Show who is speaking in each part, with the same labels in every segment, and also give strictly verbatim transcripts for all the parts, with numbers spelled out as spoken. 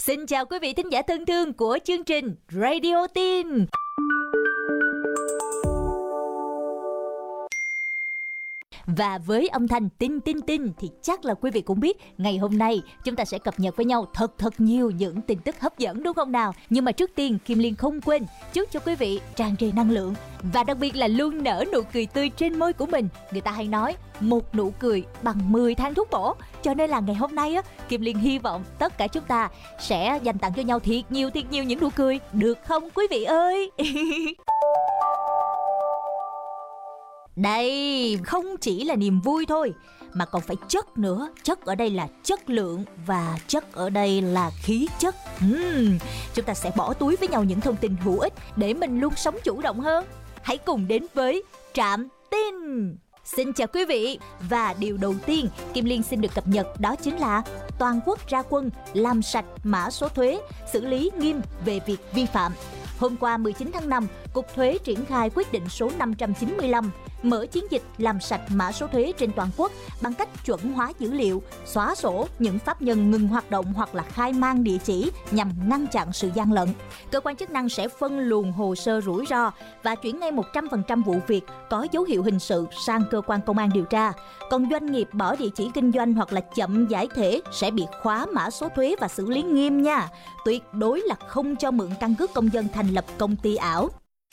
Speaker 1: Xin chào quý vị thính giả thân thương của chương trình Radio Teen. Và với âm thanh tin tin tin thì chắc là quý vị cũng biết ngày hôm nay chúng ta sẽ cập nhật với nhau thật thật nhiều những tin tức hấp dẫn, đúng không nào? Nhưng mà trước tiên Kim Liên không quên chúc cho quý vị tràn trề năng lượng và đặc biệt là luôn nở nụ cười tươi trên môi của mình. Người ta hay nói một nụ cười bằng mười thang thuốc bổ, cho nên là ngày hôm nay á, Kim Liên hy vọng tất cả chúng ta sẽ dành tặng cho nhau thiệt nhiều thiệt nhiều những nụ cười, được không quý vị ơi? Đây không chỉ là niềm vui thôi mà còn phải chất nữa. Chất ở đây là chất lượng và chất ở đây là khí chất. uhm, Chúng ta sẽ bỏ túi với nhau những thông tin hữu ích để mình luôn sống chủ động hơn. Hãy cùng đến với Trạm Tin. Xin chào quý vị. Và điều đầu tiên Kim Liên xin được cập nhật đó chính là toàn quốc ra quân làm sạch mã số thuế, xử lý nghiêm về việc vi phạm. Hôm qua mười chín tháng năm, Cục Thuế triển khai quyết định số năm trăm chín mươi lăm mở chiến dịch làm sạch mã số thuế trên toàn quốc bằng cách chuẩn hóa dữ liệu, xóa sổ những pháp nhân ngừng hoạt động hoặc là khai man địa chỉ nhằm ngăn chặn sự gian lận. Cơ quan chức năng sẽ phân luồng hồ sơ rủi ro và chuyển ngay một trăm phần trăm vụ việc có dấu hiệu hình sự sang cơ quan công an điều tra. Còn doanh nghiệp bỏ địa chỉ kinh doanh hoặc là chậm giải thể sẽ bị khóa mã số thuế và xử lý nghiêm nha. Tuyệt đối là không cho mượn căn cước công dân thành lập công ty ảo.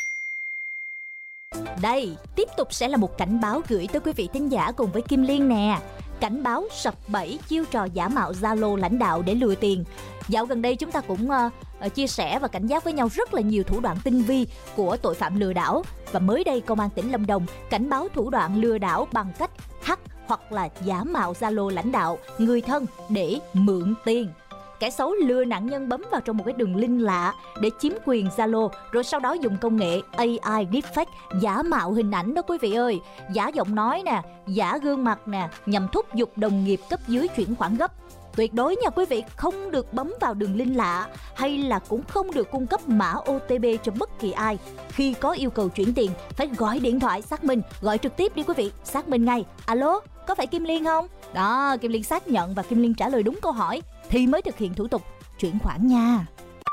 Speaker 1: Đây, tiếp tục sẽ là một cảnh báo gửi tới quý vị thính giả cùng với Kim Liên nè. Cảnh báo sập bẫy chiêu trò giả mạo Zalo lãnh đạo để lừa tiền. Dạo gần đây chúng ta cũng uh, chia sẻ và cảnh giác với nhau rất là nhiều thủ đoạn tinh vi của tội phạm lừa đảo. Và mới đây Công an tỉnh Lâm Đồng cảnh báo thủ đoạn lừa đảo bằng cách hack hoặc là giả mạo Zalo lãnh đạo, người thân để mượn tiền. Kẻ xấu lừa nạn nhân bấm vào trong một cái đường link lạ để chiếm quyền Zalo, rồi sau đó dùng công nghệ a i deepfake giả mạo hình ảnh đó quý vị ơi, giả giọng nói nè, giả gương mặt nè, nhằm thúc giục đồng nghiệp cấp dưới chuyển khoản gấp. Tuyệt đối nha quý vị, không được bấm vào đường link lạ hay là cũng không được cung cấp mã ô tê pê cho bất kỳ ai. Khi có yêu cầu chuyển tiền, phải gọi điện thoại xác minh, gọi trực tiếp đi quý vị, xác minh ngay. Alo, có phải Kim Liên không? Đó, Kim Liên xác nhận và Kim Liên trả lời đúng câu hỏi thì mới thực hiện thủ tục chuyển khoản nha.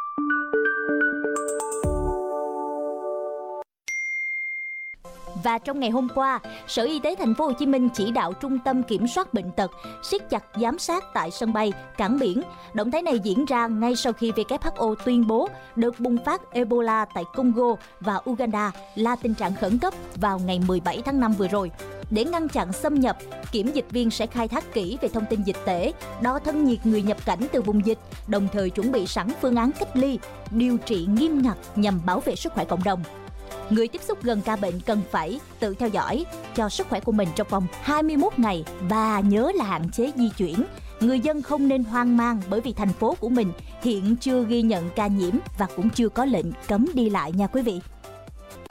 Speaker 1: Và trong ngày hôm qua, Sở Y tế Thành phố Hồ Chí Minh chỉ đạo Trung tâm Kiểm soát Bệnh tật siết chặt giám sát tại sân bay, cảng biển. Động thái này diễn ra ngay sau khi vê kép hát o tuyên bố đợt bùng phát Ebola tại Congo và Uganda là tình trạng khẩn cấp vào ngày mười bảy tháng năm vừa rồi. Để ngăn chặn xâm nhập, kiểm dịch viên sẽ khai thác kỹ về thông tin dịch tễ, đo thân nhiệt người nhập cảnh từ vùng dịch, đồng thời chuẩn bị sẵn phương án cách ly, điều trị nghiêm ngặt nhằm bảo vệ sức khỏe cộng đồng. Người tiếp xúc gần ca bệnh cần phải tự theo dõi cho sức khỏe của mình trong vòng hai mươi mốt ngày và nhớ là hạn chế di chuyển. Người dân không nên hoang mang bởi vì thành phố của mình hiện chưa ghi nhận ca nhiễm và cũng chưa có lệnh cấm đi lại nha quý vị.